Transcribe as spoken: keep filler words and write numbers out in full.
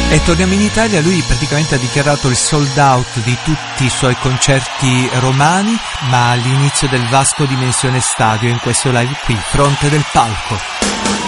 E torniamo in Italia, lui praticamente ha dichiarato il sold out di tutti i suoi concerti romani, ma all'inizio del Vasco Dimensione Stadio, in questo live qui, Fronte del Palco.